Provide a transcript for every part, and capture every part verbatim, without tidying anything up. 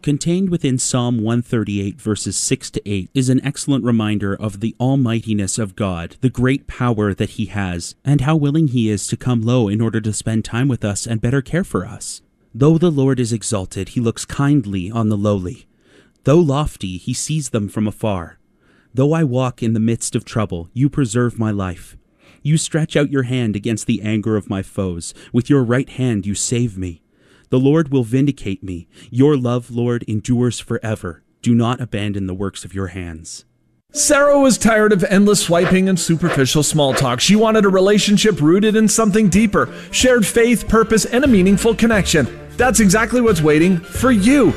Contained within Psalm one thirty-eight, verses six to eight, is an excellent reminder of the almightiness of God, the great power that He has, and how willing He is to come low in order to spend time with us and better care for us. Though the Lord is exalted, He looks kindly on the lowly. Though lofty, He sees them from afar. Though I walk in the midst of trouble, You preserve my life. You stretch out Your hand against the anger of my foes. With Your right hand You save me. The Lord will vindicate me. Your love, Lord, endures forever. Do not abandon the works of Your hands. Sarah was tired of endless swiping and superficial small talk. She wanted a relationship rooted in something deeper, shared faith, purpose, and a meaningful connection. That's exactly what's waiting for you.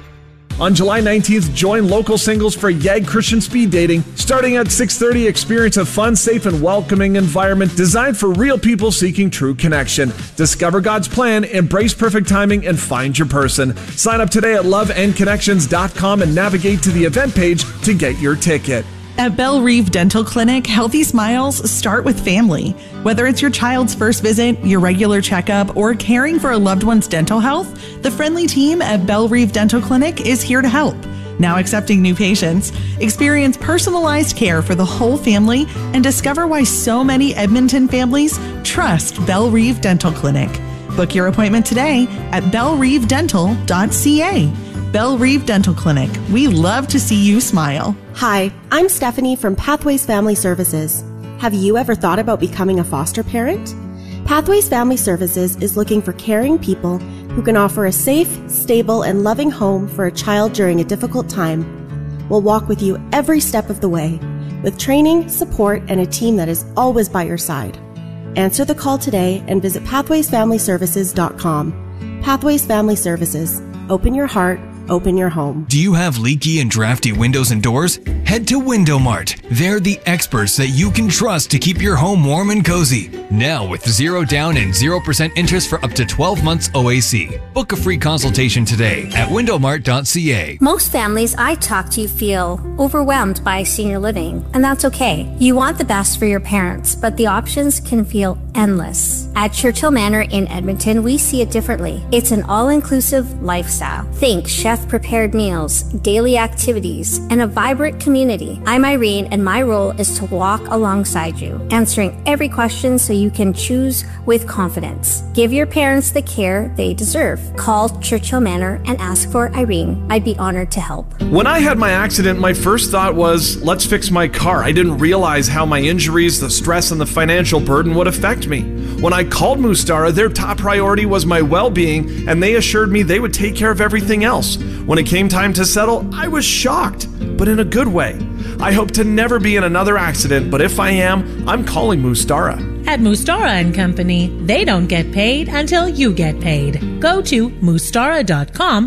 On July nineteenth, join local singles for Y A G Christian Speed Dating. Starting at six thirty, experience a fun, safe, and welcoming environment designed for real people seeking true connection. Discover God's plan, embrace perfect timing, and find your person. Sign up today at love and connections dot com and navigate to the event page to get your ticket. At Belle Reve Dental Clinic, healthy smiles start with family. Whether it's your child's first visit, your regular checkup, or caring for a loved one's dental health, the friendly team at Belle Reve Dental Clinic is here to help. Now accepting new patients. Experience personalized care for the whole family and discover why so many Edmonton families trust Belle Reve Dental Clinic. Book your appointment today at belle reve dental dot c a. Belle Reve Dental Clinic. We love to see you smile. Hi, I'm Stephanie from Pathways Family Services. Have you ever thought about becoming a foster parent? Pathways Family Services is looking for caring people who can offer a safe, stable, and loving home for a child during a difficult time. We'll walk with you every step of the way, with training, support, and a team that is always by your side. Answer the call today and visit pathways family services dot com. Pathways Family Services. Open your heart. Open your home. Do you have leaky and drafty windows and doors? Head to Window Mart. They're the experts that you can trust to keep your home warm and cozy. Now with zero down and zero percent interest for up to twelve months O A C. Book a free consultation today at window mart dot c a. Most families I talk to feel overwhelmed by senior living, and that's okay. You want the best for your parents, but the options can feel endless. At Churchill Manor in Edmonton, we see it differently. It's an all-inclusive lifestyle. Think chef-prepared meals, daily activities, and a vibrant community. I'm Irene, and my role is to walk alongside you, answering every question so you can choose with confidence. Give your parents the care they deserve. Call Churchill Manor and ask for Irene. I'd be honored to help. When I had my accident, my first thought was, let's fix my car. I didn't realize how my injuries, the stress, and the financial burden would affect me. When I called Mustara, their top priority was my well-being, and they assured me they would take care of everything else. When it came time to settle, I was shocked, but in a good way. I hope to never be in another accident, but if I am, I'm calling Mustara. At Mustara and Company, they don't get paid until you get paid. Go to mustara dot com